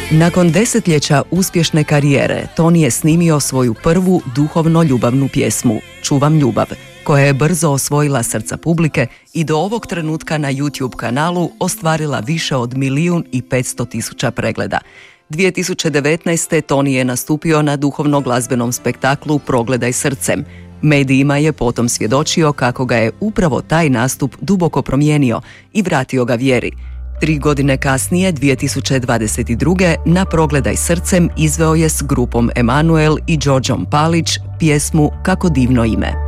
Nakon desetljeća uspješne karijere, Tony je snimio svoju prvu duhovno ljubavnu pjesmu Čuvam ljubav, koja je brzo osvojila srca publike i do ovog trenutka na YouTube kanalu ostvarila više od 1.500.000 pregleda. 2019. Tony je nastupio na duhovno glazbenom spektaklu Progledaj srcem. Medijima je potom svjedočio kako ga je upravo taj nastup duboko promijenio i vratio ga vjeri. 3 godine kasnije, 2022. na Progledaj srcem izveo je s grupom Emanuel i Đorđom Palić pjesmu Kako divno ime.